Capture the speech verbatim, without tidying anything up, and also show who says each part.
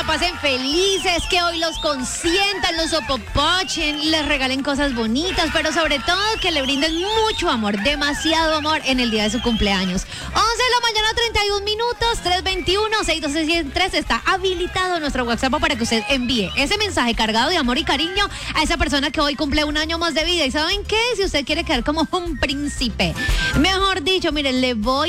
Speaker 1: pasen felices, que hoy los consientan, los opopochen, les regalen cosas bonitas, pero sobre todo que le brinden mucho amor, demasiado amor en el día de su cumpleaños. once de la mañana, treinta y un minutos, tres veintiuno, seis doce, cien tres. Está habilitado nuestro WhatsApp para que usted envíe ese mensaje cargado de amor y cariño a esa persona que hoy cumple un año más de vida. ¿Y saben qué? Si usted quiere quedar como un príncipe, mejor dicho, miren, le voy